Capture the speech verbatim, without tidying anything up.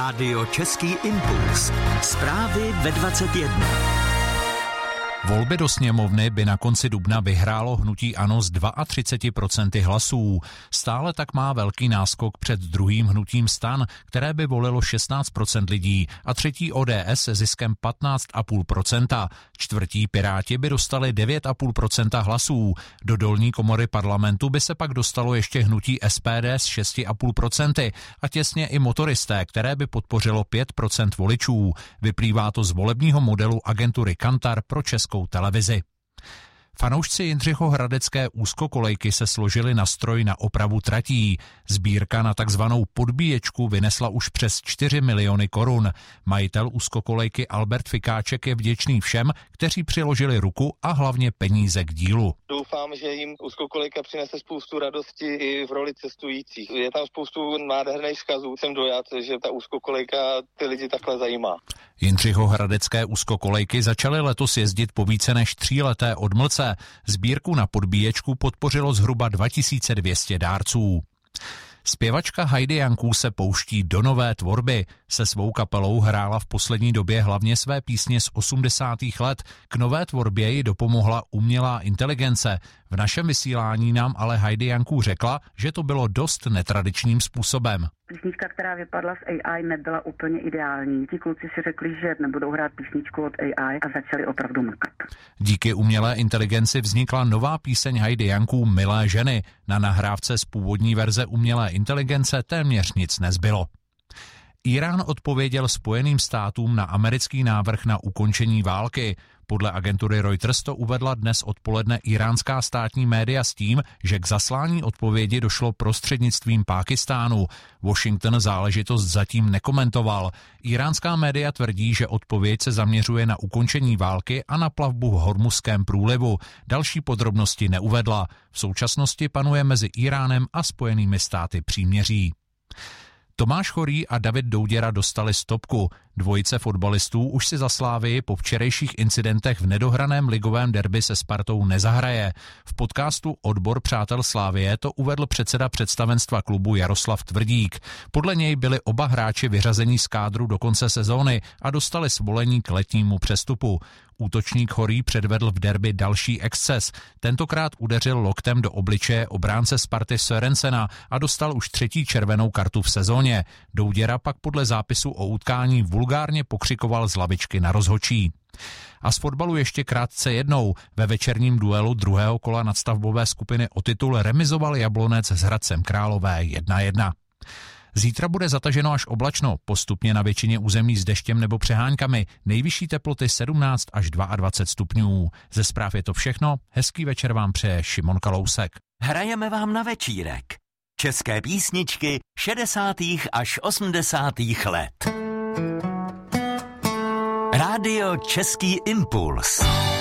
Rádio Český impuls. Zprávy ve dvacet jedna. Volby do sněmovny by na konci dubna vyhrálo hnutí ANO s třicet dva procent hlasů. Stále tak má velký náskok před druhým hnutím STAN, které by volilo šestnáct procent lidí, a třetí O D S se ziskem patnáct celá pět procenta. Čtvrtí Piráti by dostali devět celá pět procenta hlasů. Do dolní komory parlamentu by se pak dostalo ještě hnutí S P D s šest celá pět procenta a těsně i motoristé, které by podpořilo pět procent voličů. Vyplývá to z volebního modelu agentury Kantar pro Českou televizi. Fanoušci Jindřichohradecké úzkokolejky se složili na stroj na opravu tratí. Sbírka na takzvanou podbíječku vynesla už přes čtyři miliony korun. Majitel úzkokolejky Albert Fikáček je vděčný všem, kteří přiložili ruku a hlavně peníze k dílu. Doufám, že jim úzkokolejka přinese spoustu radosti i v roli cestujících. Je tam spoustu nádherných vzkazů. Jsem dojat, že ta úzkokolejka ty lidi takhle zajímá. Jindřichohradecké úzkokolejky začaly letos jezdit po více než tříleté odmlce. Sbírku na podbíječku podpořilo zhruba dva tisíce dvě stě dárců. Zpěvačka Heidi Janků se pouští do nové tvorby. Se svou kapelou hrála v poslední době hlavně své písně z osmdesátých let. K nové tvorbě ji dopomohla umělá inteligence. V našem vysílání nám ale Heidi Janků řekla, že to bylo dost netradičním způsobem. Písnička, která vypadla z A I, nebyla úplně ideální. Ti kluci si řekli, že nebudou hrát písničku od A I a začali opravdu makat. Díky umělé inteligenci vznikla nová píseň Heidi Janků Milé ženy. Na nahrávce z původní verze umělé inteligence téměř nic nezbylo. Irán odpověděl Spojeným státům na americký návrh na ukončení války. Podle agentury Reuters to uvedla dnes odpoledne iránská státní média s tím, že k zaslání odpovědi došlo prostřednictvím Pákistánu. Washington záležitost zatím nekomentoval. Iránská média tvrdí, že odpověď se zaměřuje na ukončení války a na plavbu v Hormuzském průlivu. Další podrobnosti neuvedla. V současnosti panuje mezi Iránem a Spojenými státy příměří. Tomáš Chorý a David Douděra dostali stopku. Dvojice fotbalistů už si za Slávii po včerejších incidentech v nedohraném ligovém derby se Spartou nezahraje. V podcastu Odbor přátel Slávie to uvedl předseda představenstva klubu Jaroslav Tvrdík. Podle něj byli oba hráči vyřazení z kádru do konce sezóny a dostali svolení k letnímu přestupu. Útočník Chorý předvedl v derby další exces. Tentokrát udeřil loktem do obličeje obránce Sparty Sørensena a dostal už třetí červenou kartu v sezóně. Douděra pak podle zápisu o utkání vulgárně pokřikoval z lavičky na rozhodčí. A z fotbalu ještě krátce jednou. Ve večerním duelu druhého kola nadstavbové skupiny o titul remizoval Jablonec s Hradcem Králové jedna jedna. Zítra bude zataženo až oblačno, postupně na většině území s deštěm nebo přeháňkami, nejvyšší teploty sedmnáct až dvacet dva stupňů. Ze zpráv je to všechno, hezký večer vám přeje Šimon Kalousek. Hrajeme vám na večírek. České písničky šedesátých až osmdesátých let. Rádio Český impuls.